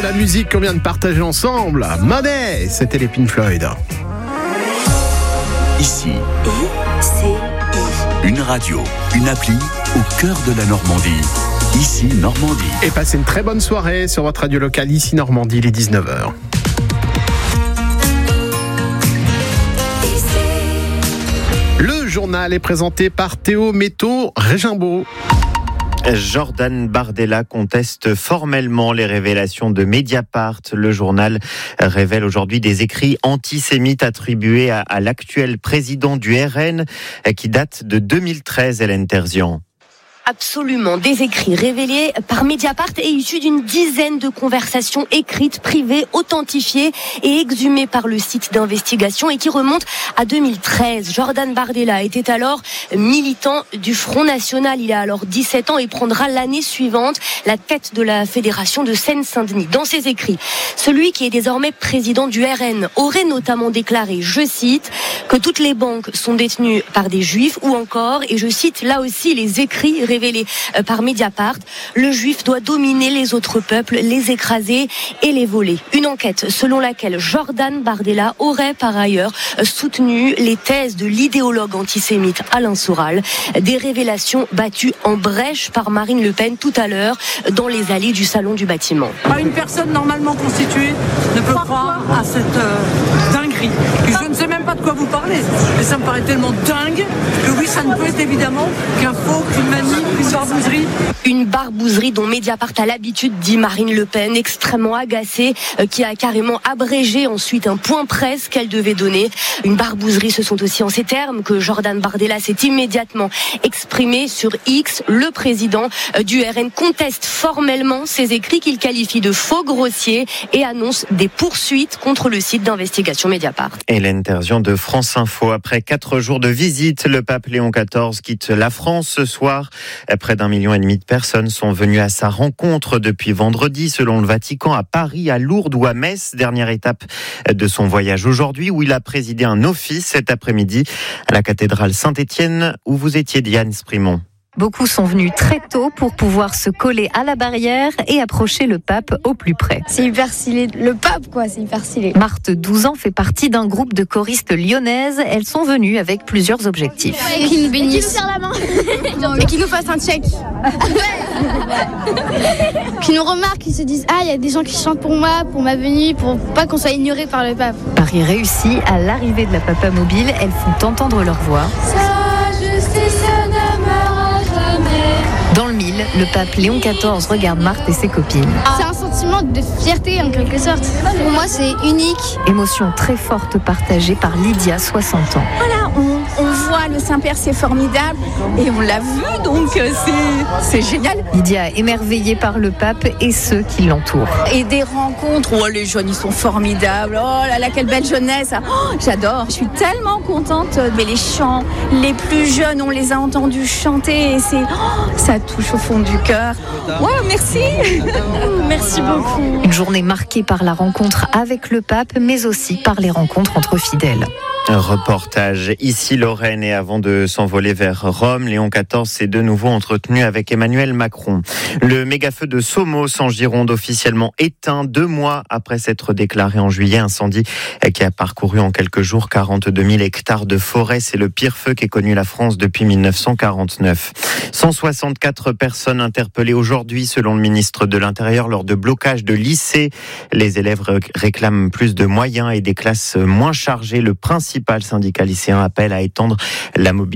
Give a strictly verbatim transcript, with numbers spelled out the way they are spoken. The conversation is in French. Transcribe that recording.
la musique qu'on vient de partager ensemble. Money, c'était les Pink Floyd. Ici, I C I. une radio, une appli au cœur de la Normandie. Ici, Normandie. Et passez une très bonne soirée sur votre radio locale, ici Normandie, les dix-neuf heures. Le journal est présenté par Théo Métaux-Régimbault. Jordan Bardella conteste formellement les révélations de Mediapart. Le journal révèle aujourd'hui des écrits antisémites attribués à, à l'actuel président du R N qui datent de deux mille treize, Hélène Terzian. Absolument, des écrits révélés par Mediapart et issus d'une dizaine de conversations écrites, privées, authentifiées et exhumées par le site d'investigation et qui remontent à deux mille treize. Jordan Bardella était alors militant du Front National. Il a alors dix-sept ans et prendra l'année suivante la tête de la fédération de Seine-Saint-Denis. Dans ses écrits, celui qui est désormais président du R N aurait notamment déclaré, je cite, que toutes les banques sont détenues par des juifs ou encore, et je cite là aussi les écrits révélé par Mediapart, le juif doit dominer les autres peuples, les écraser et les voler. Une enquête selon laquelle Jordan Bardella aurait par ailleurs soutenu les thèses de l'idéologue antisémite Alain Soral. Des révélations battues en brèche par Marine Le Pen tout à l'heure dans les allées du salon du bâtiment. Pas une personne normalement constituée ne peut croire à cette euh, dinguerie. Et je ne sais même pas de quoi vous parlez. Mais ça me paraît tellement dingue que oui, ça ne peut être évidemment qu'un faux, qu'une manie, une barbouzerie. Une barbouzerie dont Mediapart a l'habitude, dit Marine Le Pen, extrêmement agacée, euh, qui a carrément abrégé ensuite un point presse qu'elle devait donner. Une barbouzerie, ce sont aussi en ces termes que Jordan Bardella s'est immédiatement exprimé sur X. Le président euh, du R N conteste formellement ces écrits qu'il qualifie de faux, grossiers et annonce des poursuites contre le site d'investigation Mediapart. Hélène Terzian de France Info. Après quatre jours de visite, le pape Léon quatorze quitte la France ce soir. Près d'un million et demi de personnes sont venues à sa rencontre depuis vendredi, selon le Vatican, à Paris, à Lourdes ou à Metz. Dernière étape de son voyage aujourd'hui, où il a présidé un office cet après-midi à la cathédrale Saint-Étienne, où vous étiez, Diane Sprimont. Beaucoup sont venus très tôt pour pouvoir se coller à la barrière et approcher le pape au plus près. C'est hyper stylé. Le pape, quoi, c'est hyper stylé. Marthe, douze ans, fait partie d'un groupe de choristes lyonnaises. Elles sont venues avec plusieurs objectifs. Et qui nous bénisse. Qui nous serre la main. Et qui nous fasse un check. Qui nous remarquent, qui se disent, ah, il y a des gens qui chantent pour moi, pour ma venue, pour pas qu'on soit ignoré par le pape. Paris réussi. À l'arrivée de la Papa Mobile, elles font entendre leur voix. Sa justice ne meurt. Dans le mille, le pape Léon quatorze regarde Marthe et ses copines. C'est un sentiment de fierté en quelque sorte. Pour moi, c'est unique. Émotion très forte partagée par Lydia, soixante ans. Voilà, on, on voit le Saint-Père, c'est formidable. Et on l'a vu, donc c'est, c'est génial. Lydia, émerveillée par le pape et ceux qui l'entourent. Et des rencontres, oh les jeunes, ils sont formidables. Oh là là, quelle belle jeunesse. Oh, j'adore. Je suis tellement contente. Mais les chants, les plus jeunes, on les a entendus chanter et c'est, oh, ça touche au fond du cœur. Ouais, merci. Merci beaucoup. Une journée marquée par la rencontre avec le pape, mais aussi par les rencontres entre fidèles. Un reportage ici Lorraine, et avant de s'envoler vers Rome, Léon quatorze s'est de nouveau entretenu avec Emmanuel Macron. Le méga-feu de Somos en Gironde officiellement éteint deux mois après s'être déclaré en juillet. Incendie qui a parcouru en quelques jours quarante-deux mille hectares de forêt. C'est le pire feu qu'ait connu la France depuis mille neuf cent quarante-neuf. cent soixante-quatre personnes interpellées aujourd'hui selon le ministre de l'Intérieur lors de blocages de lycées. Les élèves réclament plus de moyens et des classes moins chargées. Le principal syndicat lycéen appelle à étendre la mobilité